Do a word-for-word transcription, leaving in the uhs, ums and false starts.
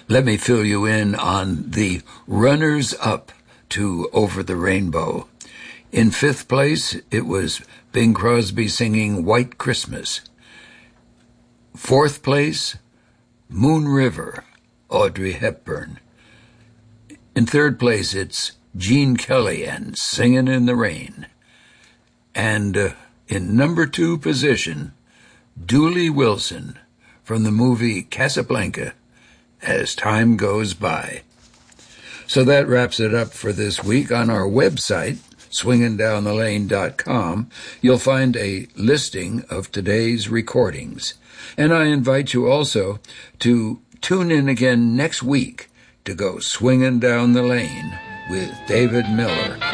Let me fill you in on the runners-up to Over the Rainbow. In fifth place, it was Bing Crosby singing White Christmas. Fourth place, Moon River, Audrey Hepburn. In third place, it's Gene Kelly and Singin' in the Rain. And uh, in number two position, Dooley Wilson from the movie Casablanca, As Time Goes By. So that wraps it up for this week. On our website, swingin' down the lane dot com, you'll find a listing of today's recordings. And I invite you also to tune in again next week to go swinging down the lane with David Miller.